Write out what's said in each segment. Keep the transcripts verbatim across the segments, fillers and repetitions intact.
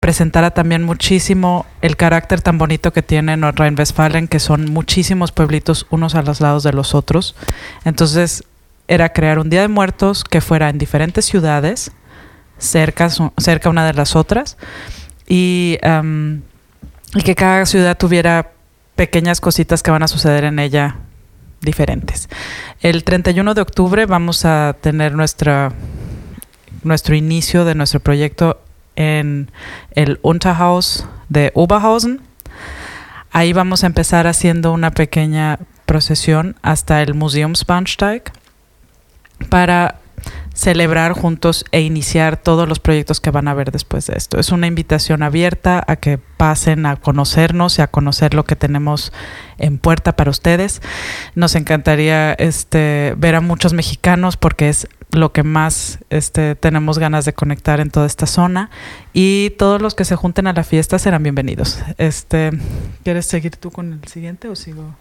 presentara también muchísimo el carácter tan bonito que tiene Nordrhein-Westfalen, que son muchísimos pueblitos unos a los lados de los otros. Entonces era crear un Día de Muertos que fuera en diferentes ciudades, cerca, cerca una de las otras, y, um, y que cada ciudad tuviera pequeñas cositas que van a suceder en ella diferentes. El treinta y uno de octubre vamos a tener nuestra, nuestro inicio de nuestro proyecto en el Unterhaus de Oberhausen. Ahí vamos a empezar haciendo una pequeña procesión hasta el Museumsbahnsteig para celebrar juntos e iniciar todos los proyectos que van a haber después de esto. Es una invitación abierta a que pasen a conocernos y a conocer lo que tenemos en puerta para ustedes. Nos encantaría este, ver a muchos mexicanos porque es lo que más este, tenemos ganas de conectar en toda esta zona, y todos los que se junten a la fiesta serán bienvenidos. Este, ¿quieres seguir tú con el siguiente o sigo?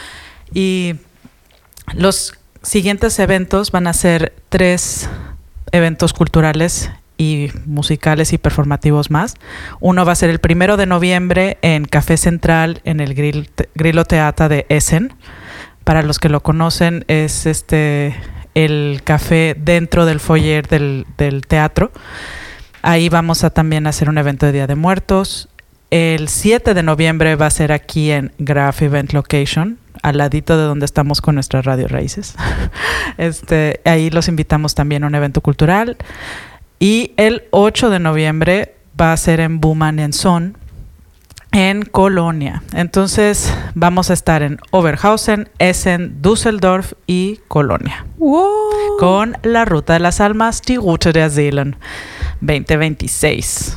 Y los siguientes eventos van a ser tres eventos culturales y musicales y performativos más. Uno va a ser el primero de noviembre en Café Central, en el Grill, Grillo Theater de Essen. Para los que lo conocen, es este el café dentro del foyer del, del teatro. Ahí vamos a también hacer un evento de Día de Muertos. El siete de noviembre va a ser aquí en Graf Event Location, al ladito de donde estamos con nuestras Radio Raíces. Este, ahí los invitamos también a un evento cultural. Y el ocho de noviembre va a ser en Bumanenson, en Colonia. Entonces vamos a estar en Oberhausen, Essen, Düsseldorf y Colonia. ¡Wow! Con la Ruta de las Almas, die Route der Seelen veinte veintiséis.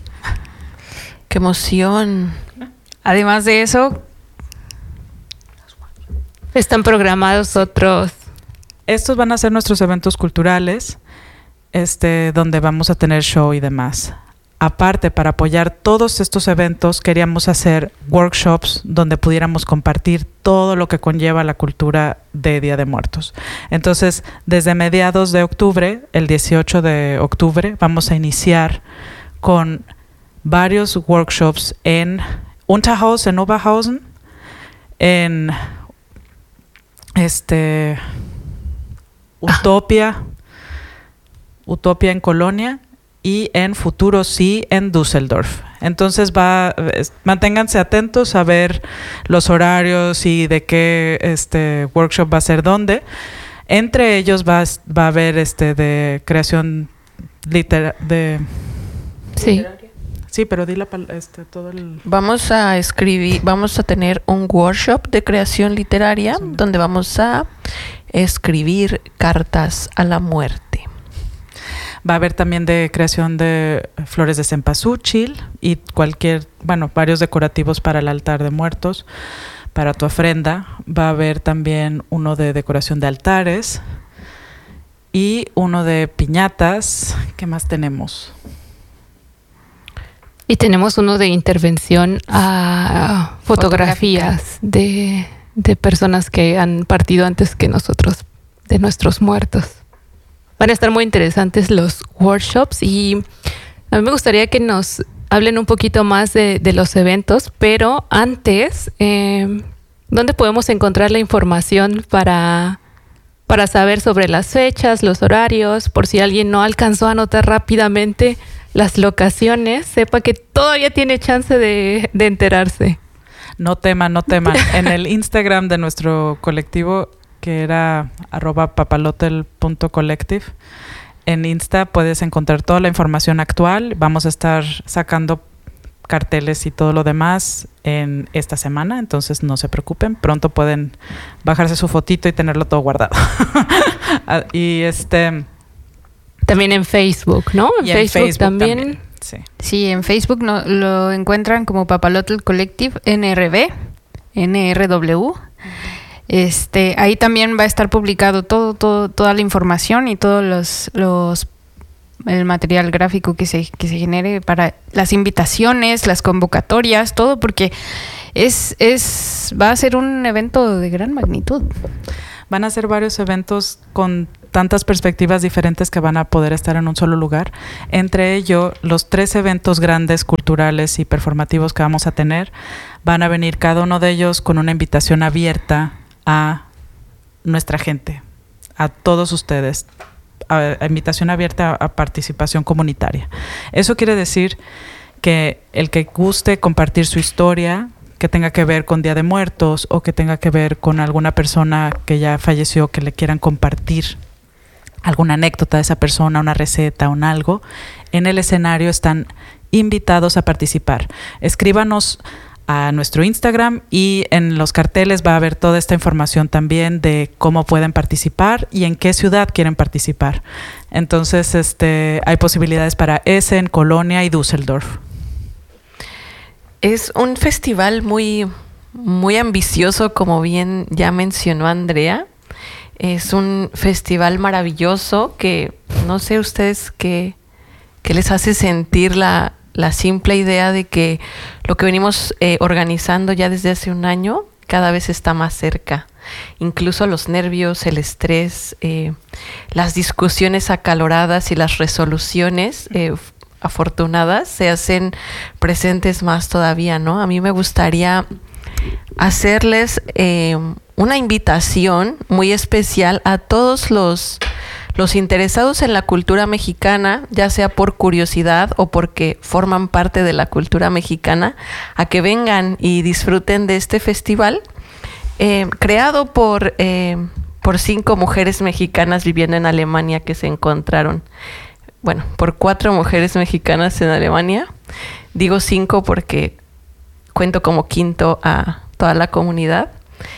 ¡Qué emoción! Además de eso, están programados otros. Estos van a ser nuestros eventos culturales, este, donde vamos a tener show y demás. Aparte, para apoyar todos estos eventos, queríamos hacer workshops donde pudiéramos compartir todo lo que conlleva la cultura de Día de Muertos. Entonces, desde mediados de octubre, el dieciocho de octubre, vamos a iniciar con varios workshops en Unterhaus, en Oberhausen, en este Utopia, ah. Utopia en Colonia, y en Futuro Sí en Düsseldorf. Entonces va, manténganse atentos a ver los horarios y de qué este workshop va a ser dónde. Entre ellos va, va a haber este de creación litera, de sí. literaria. Sí, pero di la este todo el Vamos a escribir, vamos a tener un workshop de creación literaria sí. donde vamos a escribir cartas a la muerte. Va a haber también de creación de flores de cempasúchil y cualquier, bueno, varios decorativos para el altar de muertos, para tu ofrenda. Va a haber también uno de decoración de altares y uno de piñatas. ¿Qué más tenemos? Y tenemos uno de intervención a fotografías de, de personas que han partido antes que nosotros, de nuestros muertos. Van a estar muy interesantes los workshops y a mí me gustaría que nos hablen un poquito más de, de los eventos, pero antes, eh, ¿dónde podemos encontrar la información para, para saber sobre las fechas, los horarios, por si alguien no alcanzó a anotar rápidamente las locaciones, sepa que todavía tiene chance de, de enterarse? No teman, no teman. En el Instagram de nuestro colectivo, que era arroba papalotel punto collective. En Insta puedes encontrar toda la información actual. Vamos a estar sacando carteles y todo lo demás en esta semana, entonces no se preocupen. Pronto pueden bajarse su fotito y tenerlo todo guardado. Y este... También en Facebook, ¿no? En, y Facebook, en Facebook también. también. Sí. Sí, en Facebook no, lo encuentran como Papalotel Collective N R B, N R W. Este, ahí también va a estar publicado todo, todo, toda la información y todos los, los el material gráfico que se, que se genere para las invitaciones, las convocatorias, todo, porque es, es, va a ser un evento de gran magnitud. Van a ser varios eventos con tantas perspectivas diferentes que van a poder estar en un solo lugar. Entre ello, los tres eventos grandes culturales y performativos que vamos a tener, van a venir cada uno de ellos con una invitación abierta a nuestra gente, a todos ustedes, a, a invitación abierta a, a participación comunitaria. Eso quiere decir que el que guste compartir su historia, que tenga que ver con Día de Muertos o que tenga que ver con alguna persona que ya falleció, que le quieran compartir alguna anécdota de esa persona, una receta, un algo, en el escenario están invitados a participar. Escríbanos a nuestro Instagram y en los carteles va a haber toda esta información también de cómo pueden participar y en qué ciudad quieren participar. Entonces, este, hay posibilidades para Essen, Colonia y Düsseldorf. Es un festival muy, muy ambicioso, como bien ya mencionó Andrea. Es un festival maravilloso que no sé ustedes qué, qué les hace sentir la, la simple idea de que lo que venimos eh, organizando ya desde hace un año cada vez está más cerca. Incluso los nervios, el estrés, eh, las discusiones acaloradas y las resoluciones eh, afortunadas se hacen presentes más todavía, ¿no? A mí me gustaría hacerles eh, una invitación muy especial a todos los, los interesados en la cultura mexicana, ya sea por curiosidad o porque forman parte de la cultura mexicana, a que vengan y disfruten de este festival eh, creado por, eh, por cinco mujeres mexicanas viviendo en Alemania que se encontraron. Bueno, por cuatro mujeres mexicanas en Alemania. Digo cinco porque cuento como quinto a toda la comunidad.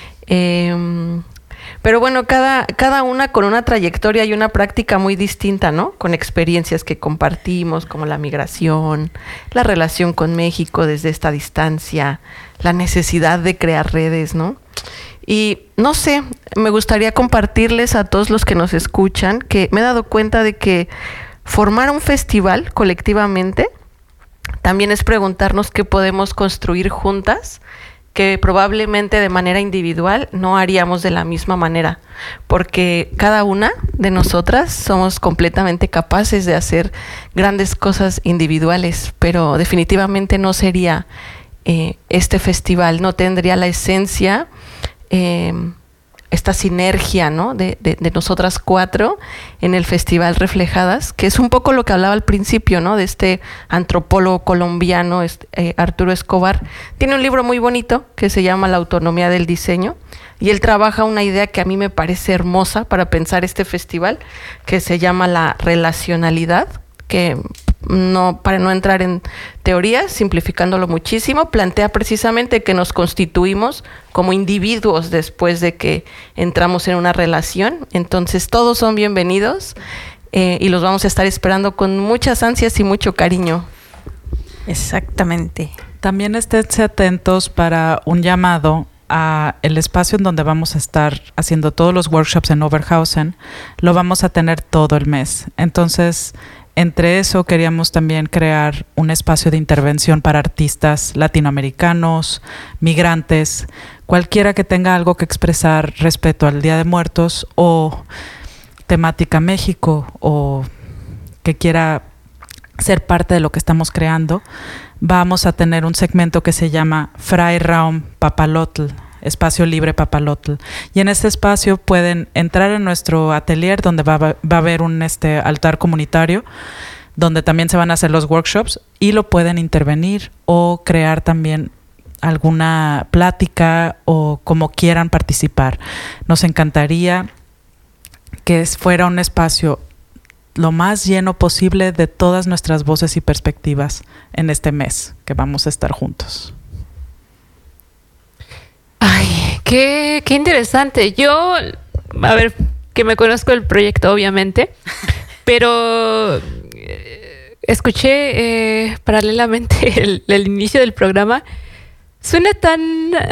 Eh, pero bueno, cada, cada una con una trayectoria y una práctica muy distinta, ¿no? Con experiencias que compartimos, como la migración, la relación con México desde esta distancia, la necesidad de crear redes, ¿no? Y no sé, me gustaría compartirles a todos los que nos escuchan que me he dado cuenta de que formar un festival colectivamente también es preguntarnos qué podemos construir juntas, que probablemente de manera individual no haríamos de la misma manera, porque cada una de nosotras somos completamente capaces de hacer grandes cosas individuales, pero definitivamente no sería eh, este festival, no tendría la esencia, eh, esta sinergia, ¿no? de, de, de nosotras cuatro en el festival Reflejadas, que es un poco lo que hablaba al principio, ¿no? De este antropólogo colombiano, este, eh, Arturo Escobar. Tiene un libro muy bonito que se llama La autonomía del diseño, y él trabaja una idea que a mí me parece hermosa para pensar este festival, que se llama la relacionalidad, que no, para no entrar en teorías, simplificándolo muchísimo, plantea precisamente que nos constituimos como individuos después de que entramos en una relación. Entonces todos son bienvenidos eh, y los vamos a estar esperando con muchas ansias y mucho cariño. Exactamente. También esténse atentos para un llamado a el espacio en donde vamos a estar haciendo todos los workshops en Oberhausen. Lo vamos a tener todo el mes. Entonces, entre eso queríamos también crear un espacio de intervención para artistas latinoamericanos, migrantes, cualquiera que tenga algo que expresar respecto al Día de Muertos o temática México o que quiera ser parte de lo que estamos creando. Vamos a tener un segmento que se llama Freiraum Papalotl, Espacio Libre Papalotl. Y en este espacio pueden entrar en nuestro atelier donde va, va a haber un este, altar comunitario donde también se van a hacer los workshops y lo pueden intervenir o crear también alguna plática o como quieran participar. Nos encantaría que fuera un espacio lo más lleno posible de todas nuestras voces y perspectivas en este mes que vamos a estar juntos. Ay, qué, qué interesante. Yo, a ver, que me conozco el proyecto, obviamente, pero eh, escuché eh, paralelamente el, el inicio del programa. Suena tan...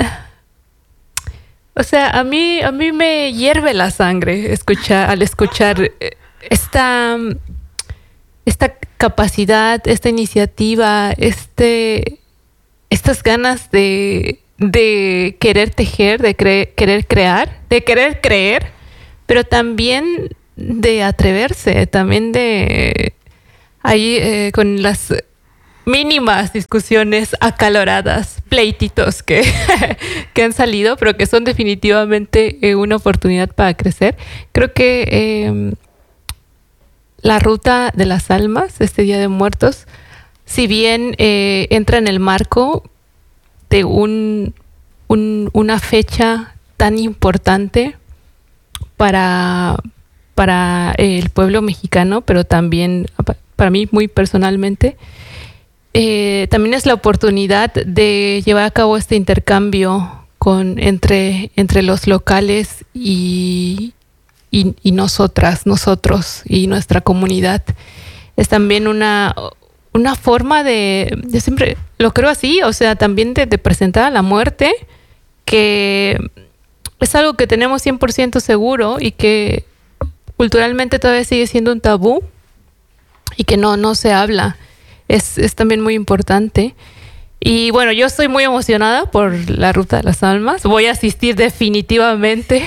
O sea, a mí, a mí me hierve la sangre escuchar, al escuchar esta, esta capacidad, esta iniciativa, este, estas ganas de... de querer tejer, de cre- querer crear, de querer creer, pero también de atreverse, también de ahí eh, con las mínimas discusiones acaloradas, pleititos que, que han salido, pero que son definitivamente eh, una oportunidad para crecer. Creo que eh, la ruta de las almas, este Día de Muertos, si bien eh, entra en el marco de un, un, una fecha tan importante para, para el pueblo mexicano, pero también para mí muy personalmente, Eh, también es la oportunidad de llevar a cabo este intercambio con, entre, entre los locales y, y, y nosotras, nosotros y nuestra comunidad. Es también una, una forma de, yo siempre lo creo así, o sea, también de, de presentar a la muerte, que es algo que tenemos cien por ciento seguro y que culturalmente todavía sigue siendo un tabú y que no, no se habla. Es, es también muy importante. Y bueno, yo estoy muy emocionada por la Ruta de las Almas. Voy a asistir definitivamente.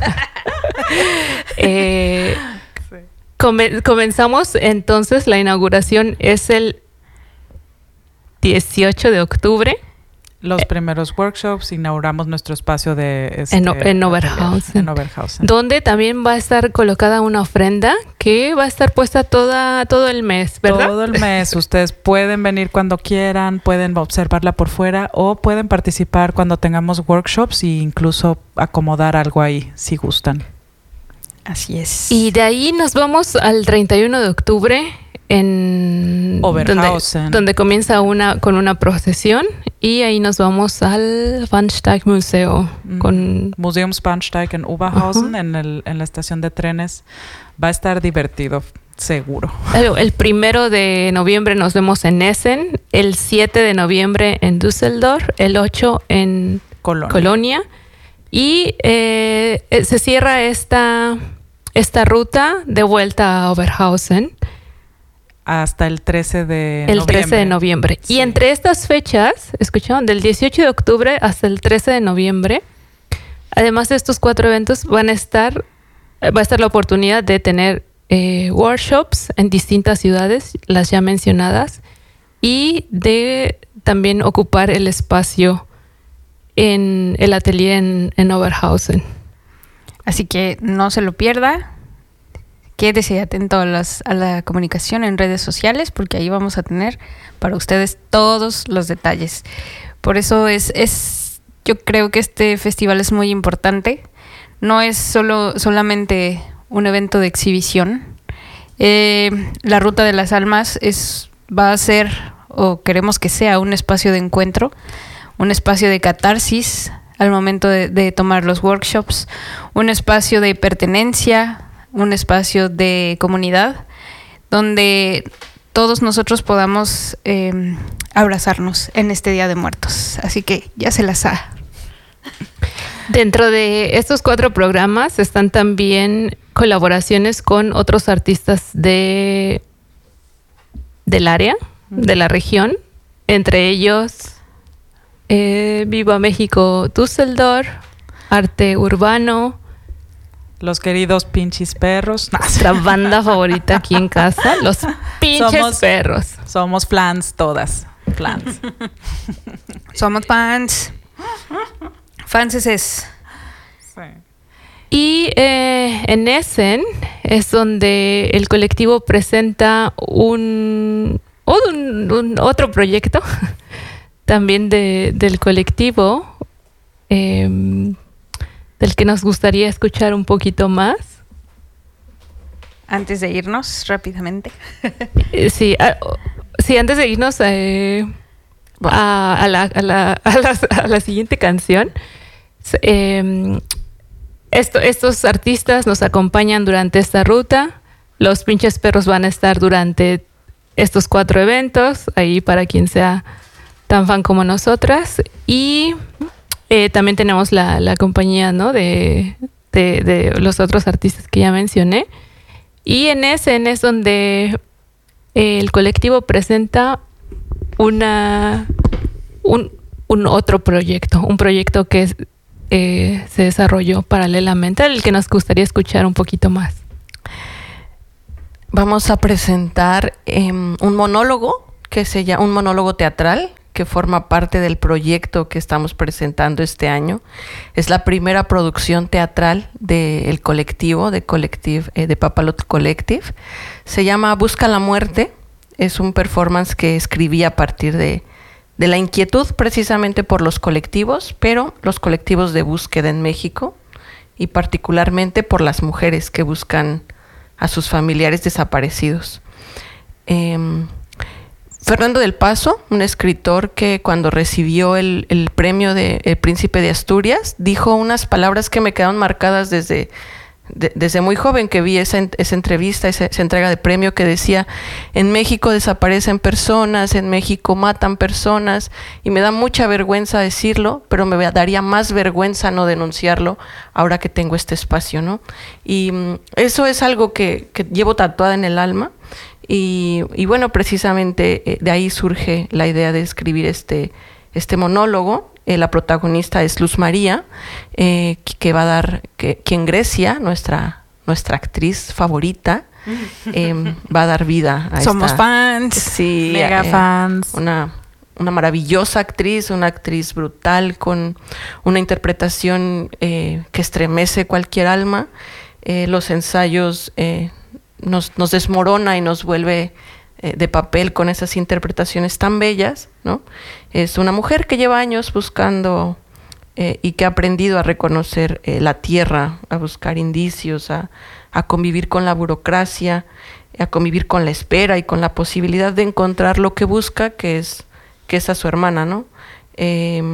eh, sí. come, comenzamos entonces, la inauguración es el dieciocho de octubre. Los primeros workshops, inauguramos nuestro espacio de... Este, en, en Oberhausen. En Oberhausen. Donde también va a estar colocada una ofrenda que va a estar puesta toda, todo el mes, ¿verdad? Todo el mes. Ustedes pueden venir cuando quieran, pueden observarla por fuera o pueden participar cuando tengamos workshops e incluso acomodar algo ahí, si gustan. Así es. Y de ahí nos vamos al treinta y uno de octubre en Oberhausen, donde, donde comienza una con una procesión y ahí nos vamos al Bahnsteig Museo mm. con Museumsbahnsteig en Oberhausen, uh-huh. en, el, en la estación de trenes. Va a estar divertido, seguro. El, el primero de noviembre nos vemos en Essen, el siete de noviembre en Düsseldorf, el ocho en Colonia, Colonia y eh, se cierra esta, esta ruta de vuelta a Oberhausen hasta el trece de el noviembre. trece de noviembre. Sí. Y entre estas fechas, escucharon, del dieciocho de octubre hasta el trece de noviembre, además de estos cuatro eventos, van a estar, va a estar la oportunidad de tener eh, workshops en distintas ciudades, las ya mencionadas, y de también ocupar el espacio en el atelier en, en Oberhausen. Así que no se lo pierda. Quédese atento a, las, a la comunicación en redes sociales porque ahí vamos a tener para ustedes todos los detalles. Por eso es, es yo creo que este festival es muy importante. No es solo solamente un evento de exhibición. Eh, la Ruta de las Almas es, va a ser, o queremos que sea, un espacio de encuentro, un espacio de catarsis al momento de, de tomar los workshops, un espacio de pertenencia, un espacio de comunidad donde todos nosotros podamos eh, abrazarnos en este Día de Muertos. Así que ya se las ha. Dentro de estos cuatro programas están también colaboraciones con otros artistas de del área, de la región, entre ellos eh, Viva México Düsseldorf, Arte Urbano, los queridos pinches perros. Nuestra banda favorita aquí en casa, los pinches somos, perros. Somos fans todas. Fans. Somos fans. Fans es. Sí. Y eh, en Essen es donde el colectivo presenta un, un, un otro proyecto también de, del colectivo. Eh, del que nos gustaría escuchar un poquito más. Antes de irnos, rápidamente. sí, a, sí, antes de irnos eh, a, a, la, a, la, a, la, a la siguiente canción, eh, esto, estos artistas nos acompañan durante esta ruta. Los pinches perros van a estar durante estos cuatro eventos, ahí para quien sea tan fan como nosotras. Y Eh, también tenemos la, la compañía, ¿no? de, de, de los otros artistas que ya mencioné. Y en ese es donde eh, el colectivo presenta una un, un otro proyecto, un proyecto que eh, se desarrolló paralelamente, al que nos gustaría escuchar un poquito más. vamos a presentar eh, un monólogo que se llama, un monólogo teatral que forma parte del proyecto que estamos presentando este año. Es la primera producción teatral del colectivo, de, Collective, eh, de Papalotl Collective. Se llama Busca la Muerte. Es un performance que escribí a partir de, de la inquietud precisamente por los colectivos, pero los colectivos de búsqueda en México, y particularmente por las mujeres que buscan a sus familiares desaparecidos. Eh, Fernando del Paso, un escritor que cuando recibió el, el premio de el Príncipe de Asturias, dijo unas palabras que me quedaron marcadas desde, de, desde muy joven, que vi esa, esa entrevista, esa, esa entrega de premio, que decía: en México desaparecen personas, en México matan personas, y me da mucha vergüenza decirlo, pero me daría más vergüenza no denunciarlo ahora que tengo este espacio, ¿no? Y um, eso es algo que, que llevo tatuada en el alma. Y, y bueno, precisamente eh, de ahí surge la idea de escribir este, este monólogo. Eh, la protagonista es Luz María, eh, que va a dar, que, que en Grecia, nuestra, nuestra actriz favorita, eh, va a dar vida a Somos esta, fans, sí, mega eh, fans. Una, una maravillosa actriz, una actriz brutal, con una interpretación eh, que estremece cualquier alma. Eh, los ensayos... Eh, Nos, nos desmorona y nos vuelve eh, de papel con esas interpretaciones tan bellas, ¿no? Es una mujer que lleva años buscando eh, y que ha aprendido a reconocer eh, la tierra, a buscar indicios, a, a convivir con la burocracia, a convivir con la espera y con la posibilidad de encontrar lo que busca, que es, que es a su hermana, ¿no? Eh,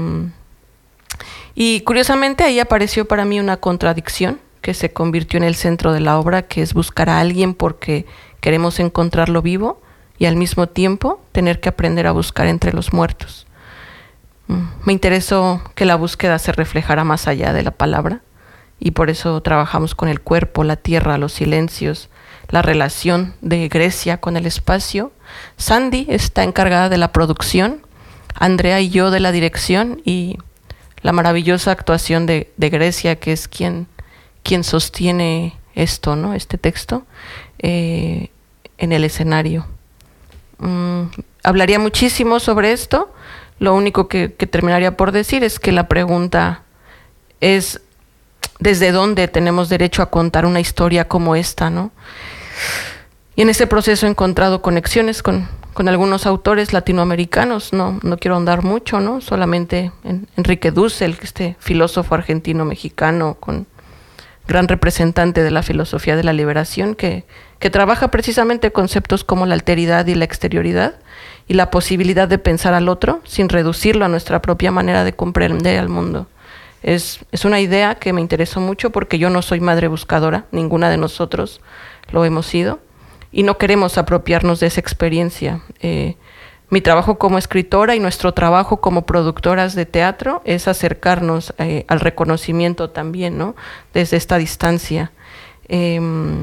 y curiosamente ahí apareció para mí una contradicción que se convirtió en el centro de la obra, que es buscar a alguien porque queremos encontrarlo vivo y al mismo tiempo tener que aprender a buscar entre los muertos. Me interesó que la búsqueda se reflejara más allá de la palabra, y por eso trabajamos con el cuerpo, la tierra, los silencios, la relación de Grecia con el espacio. Sandy está encargada de la producción, Andrea y yo de la dirección, y la maravillosa actuación de, de Grecia, que es quien... quien sostiene esto, ¿no? Este texto eh, en el escenario. Mm, hablaría muchísimo sobre esto. Lo único que, que terminaría por decir es que la pregunta es ¿desde dónde tenemos derecho a contar una historia como esta, ¿no? Y en ese proceso he encontrado conexiones con, con algunos autores latinoamericanos. No, no quiero ahondar mucho, ¿no? Solamente en Enrique Dussel, este filósofo argentino-mexicano con gran representante de la filosofía de la liberación, que, que trabaja precisamente conceptos como la alteridad y la exterioridad, y la posibilidad de pensar al otro sin reducirlo a nuestra propia manera de comprender al mundo. Es, es una idea que me interesó mucho porque yo no soy madre buscadora, ninguna de nosotros lo hemos sido, y no queremos apropiarnos de esa experiencia. Eh, Mi trabajo como escritora y nuestro trabajo como productoras de teatro es acercarnos eh, al reconocimiento también, ¿no? Desde esta distancia. Eh,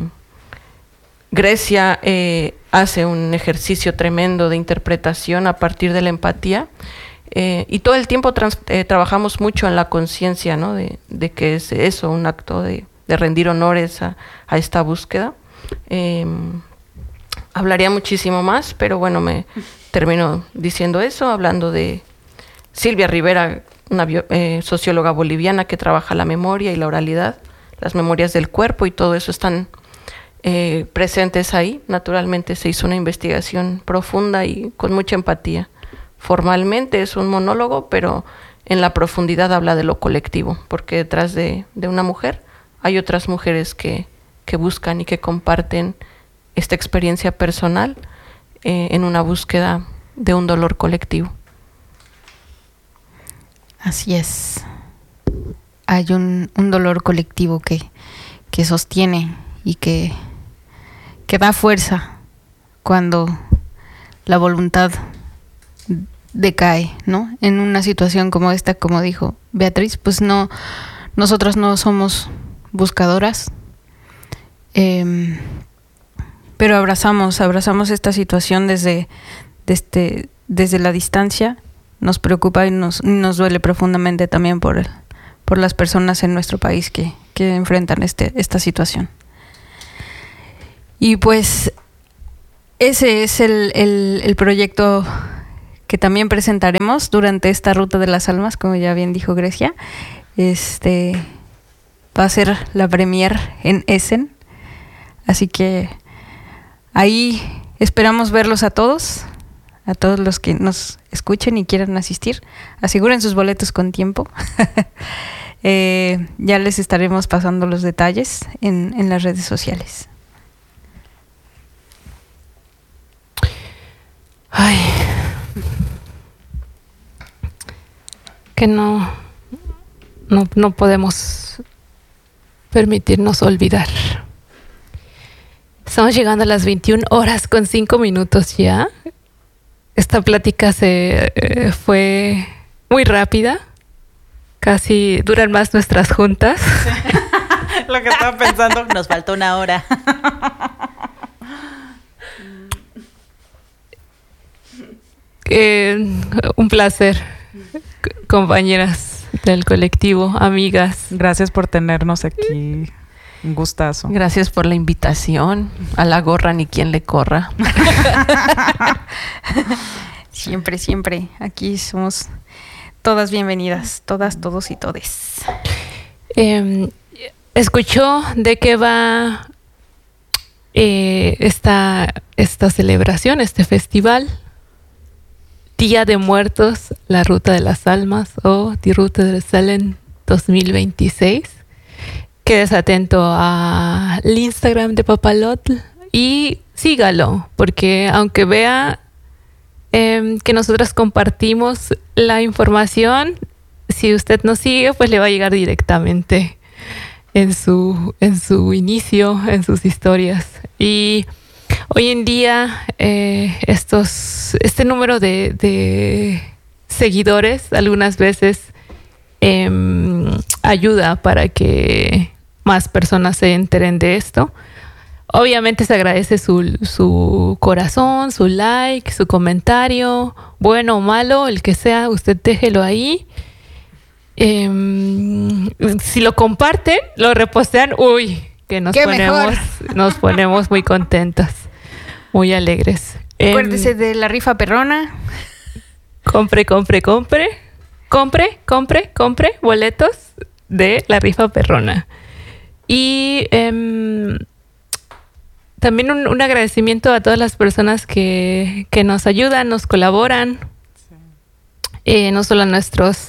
Grecia eh, hace un ejercicio tremendo de interpretación a partir de la empatía, eh, y todo el tiempo trans, eh, trabajamos mucho en la conciencia, ¿no? De, de que es eso, un acto de, de rendir honores a, a esta búsqueda. Eh, hablaría muchísimo más, pero bueno, me... termino diciendo eso, hablando de Silvia Rivera, una bio, eh, socióloga boliviana que trabaja la memoria y la oralidad, las memorias del cuerpo, y todo eso están eh, presentes ahí. Naturalmente se hizo una investigación profunda y con mucha empatía. Formalmente es un monólogo, pero en la profundidad habla de lo colectivo, porque detrás de, de una mujer hay otras mujeres que, que buscan y que comparten esta experiencia personal Eh, en una búsqueda de un dolor colectivo. Así es. Hay un, un dolor colectivo que, que sostiene y que, que da fuerza cuando la voluntad decae, ¿no? En una situación como esta, como dijo Beatriz, pues no, nosotros no somos buscadoras, eh, pero abrazamos, abrazamos esta situación desde, desde, desde la distancia. Nos preocupa y nos, nos duele profundamente también por, el, por las personas en nuestro país que, que enfrentan este, esta situación. Y pues ese es el, el, el proyecto que también presentaremos durante esta Ruta de las Almas, como ya bien dijo Grecia. Este va a ser la premier en Essen, así que ahí esperamos verlos a todos, a todos los que nos escuchen y quieran asistir. Aseguren sus boletos con tiempo. eh, ya les estaremos pasando los detalles en, en las redes sociales. Ay, que no, no, no podemos permitirnos olvidar. Estamos llegando a las veintiuna horas con cinco minutos ya. Esta plática se eh, fue muy rápida. Casi duran más nuestras juntas. Sí. Lo que estaba pensando, nos falta una hora. Eh, un placer, compañeras del colectivo, amigas. Gracias por tenernos aquí. Un gustazo. Gracias por la invitación. A la gorra ni quien le corra. Siempre, siempre. Aquí somos todas bienvenidas. Todas, todos y todes. Eh, ¿Escuchó de qué va eh, esta, esta celebración, este festival? Día de Muertos, la Ruta de las Almas o Die Route der Seelen dos mil veintiséis. Quedes atento al Instagram de Papalotl y sígalo, porque aunque vea eh, que nosotras compartimos la información, si usted nos sigue, pues le va a llegar directamente en su, en su inicio, en sus historias. Y hoy en día, eh, estos, este número de, de seguidores algunas veces eh, ayuda para que más personas se enteren de esto. Obviamente se agradece su, su corazón, su like, su comentario, bueno o malo, el que sea, usted déjelo ahí. Eh, si lo comparten, lo repostean, uy, que nos ponemos, nos ponemos muy contentas, muy alegres. Acuérdese eh, de la rifa perrona. Compre, compre, compre, compre, compre, compre boletos de la rifa perrona. Y eh, también un, un agradecimiento a todas las personas que, que nos ayudan, nos colaboran, sí. eh, no solo a nuestros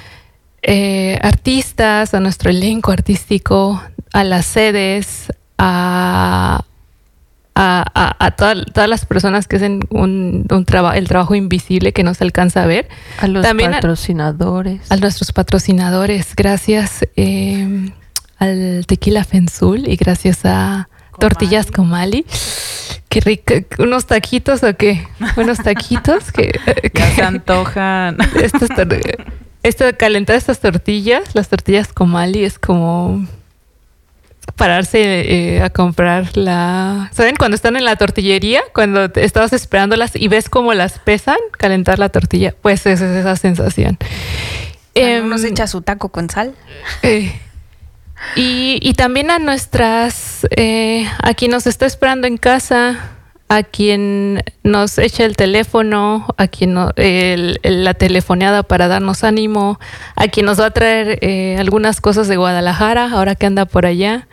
eh, artistas, a nuestro elenco artístico, a las sedes, a, a, a, a toda, todas las personas que hacen un, un traba, el trabajo invisible que no se alcanza a ver. A los también patrocinadores. A, a nuestros patrocinadores, gracias eh, al Tequila Fenzul y gracias a Comali. Tortillas Comali. Qué rico, unos taquitos o qué, unos taquitos que, que ya se antojan. Estos, esto, calentar estas tortillas, las tortillas Comali es como pararse eh, a comprar la... ¿Saben? Cuando están en la tortillería, cuando estabas esperándolas y ves cómo las pesan, calentar la tortilla, pues esa es esa sensación. Eh, ¿Nos echa su taco con sal? Eh, y, y también a nuestras... Eh, a quien nos está esperando en casa, a quien nos echa el teléfono, a quien no, el, el, la telefoneada para darnos ánimo, a quien nos va a traer eh, algunas cosas de Guadalajara, ahora que anda por allá.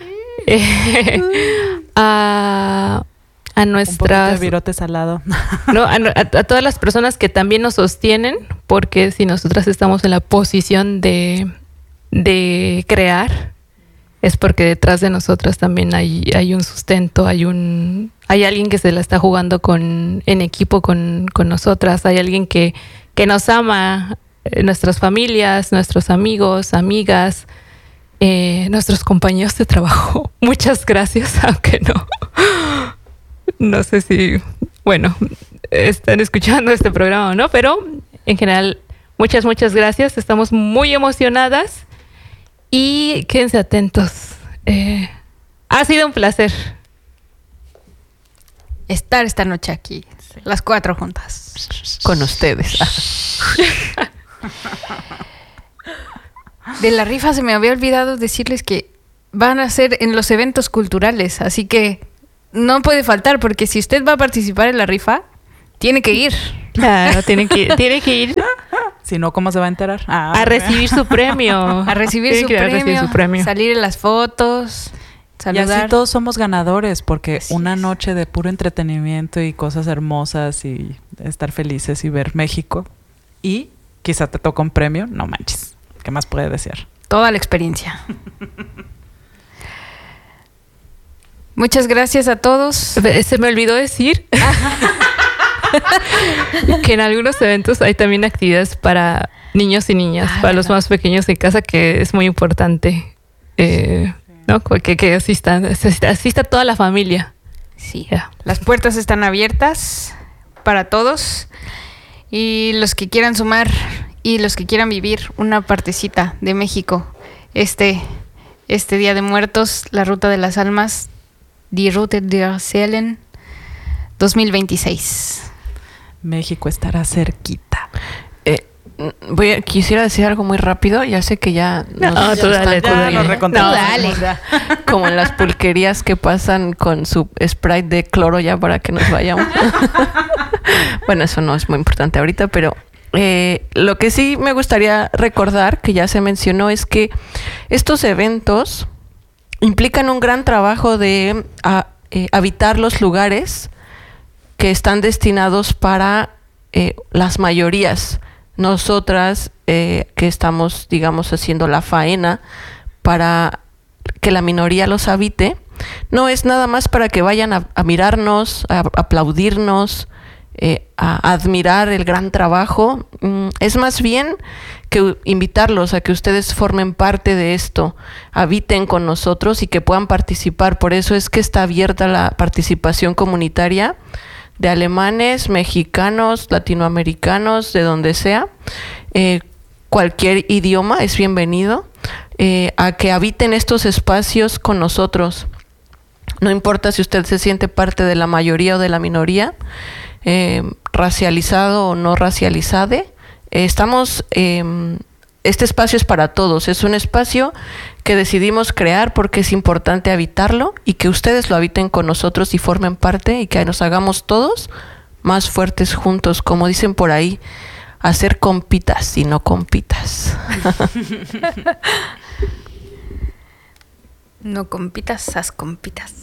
Eh, a, a nuestras... Un poquito de virote salado. No, a, a, a todas las personas que también nos sostienen, porque si nosotras estamos en la posición de, de crear, es porque detrás de nosotras también hay, hay un sustento, hay un hay alguien que se la está jugando con en equipo con, con nosotras, hay alguien que, que nos ama, eh, nuestras familias, nuestros amigos, amigas, eh, nuestros compañeros de trabajo. Muchas gracias, aunque no, no sé si, bueno, están escuchando este programa o no, pero en general, muchas, muchas gracias. Estamos muy emocionadas. Y quédense atentos. Eh, ha sido un placer estar esta noche aquí, sí. Las cuatro juntas. Con ustedes. De la rifa se me había olvidado decirles que van a ser en los eventos culturales, así que no puede faltar, porque si usted va a participar en la rifa, tiene que ir. Claro, tiene que, tiene que ir. Si no, ¿cómo se va a enterar? Ah, a recibir su premio. A recibir, su, Tiene que premio, recibir su premio. salir en las fotos, saludar. Y así todos somos ganadores, porque Así una es. noche de puro entretenimiento y cosas hermosas y estar felices y ver México. Y quizá te toca un premio, no manches. ¿Qué más puede desear? Toda la experiencia. Muchas gracias a todos. Se me olvidó decir que en algunos eventos hay también actividades para niños y niñas, Ah, para los ¿verdad? más pequeños en casa, que es muy importante, eh, ¿no? Que, que asistan, asista, asista toda la familia. Sí. Ya. Las puertas están abiertas para todos. Y los que quieran sumar y los que quieran vivir una partecita de México, este, este Día de Muertos, la Ruta de las Almas, Die Route der Seelen dos mil veintiséis. México estará cerquita. Eh, voy a, quisiera decir algo muy rápido. Ya sé que ya... No, nos- tú dale, están- tú Ya dale. nos recontamos. Tú dale. Como en las pulquerías que pasan con su Sprite de cloro ya para que nos vayamos. Bueno, eso no es muy importante ahorita, pero eh, lo que sí me gustaría recordar, que ya se mencionó, es que estos eventos implican un gran trabajo de a, eh, habitar los lugares que están destinados para eh, las mayorías. Nosotras eh, que estamos, digamos, haciendo la faena para que la minoría los habite, no es nada más para que vayan a, a mirarnos, a, a aplaudirnos, eh, a, a admirar el gran trabajo. Mm, es más bien que u- invitarlos a que ustedes formen parte de esto, habiten con nosotros y que puedan participar. Por eso es que está abierta la participación comunitaria de alemanes, mexicanos, latinoamericanos, de donde sea. Eh, cualquier idioma es bienvenido, eh, a que habiten estos espacios con nosotros. No importa si usted se siente parte de la mayoría o de la minoría, eh, racializado o no racializado. Eh, estamos, eh, este espacio es para todos. Es un espacio que decidimos crear porque es importante habitarlo y que ustedes lo habiten con nosotros y formen parte y que nos hagamos todos más fuertes juntos, como dicen por ahí, hacer compitas y no compitas. No compitas, haz compitas.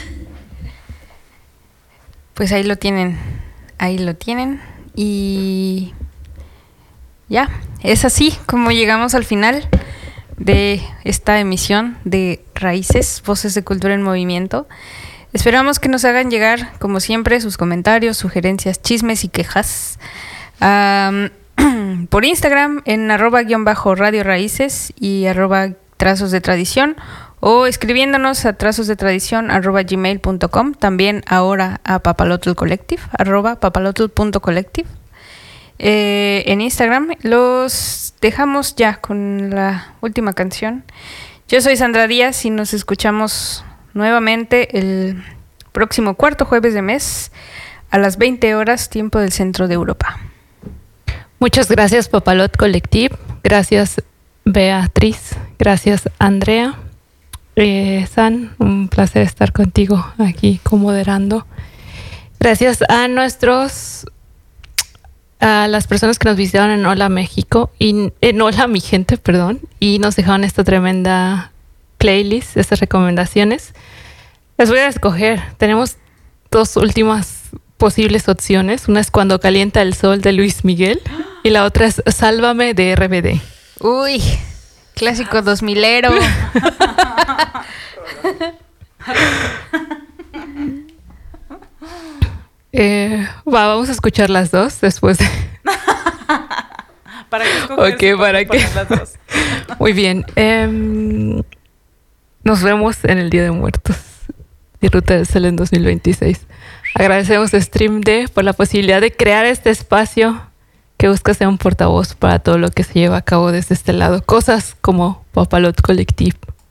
Pues ahí lo tienen, ahí lo tienen. Y ya, es así como llegamos al final de esta emisión de Raíces, Voces de Cultura en Movimiento. Esperamos que nos hagan llegar, como siempre, sus comentarios, sugerencias, chismes y quejas um, por Instagram en arroba guión bajo Radio Raíces y arroba Trazos de Tradición, o escribiéndonos a trazos de tradición arroba gmail punto com, también ahora a Papalotl Collective, arroba papalotl punto collective. Eh, en Instagram los dejamos ya con la última canción. Yo soy Sandra Díaz y nos escuchamos nuevamente el próximo cuarto jueves de mes a las veinte horas, tiempo del centro de Europa. Muchas gracias, Papalot Collective. Gracias, Beatriz. Gracias, Andrea. Eh, San, un placer estar contigo aquí co-moderando. Gracias a nuestros, a las personas que nos visitaron en Hola México, y en Hola Mi Gente, perdón, y nos dejaron esta tremenda playlist, estas recomendaciones. Las voy a escoger. Tenemos dos últimas posibles opciones. Una es Cuando Calienta el Sol de Luis Miguel y la otra es Sálvame de R B D. Uy, clásico dos milero. Eh, va, vamos a escuchar las dos después. De... ¿Para qué Ok, ¿para qué? Muy bien. Em, nos vemos en el Día de Muertos y Ruta del Sol en dos mil veintiséis. Agradecemos a Stream D por la posibilidad de crear este espacio que busca ser un portavoz para todo lo que se lleva a cabo desde este lado. Cosas como Papalot Collective.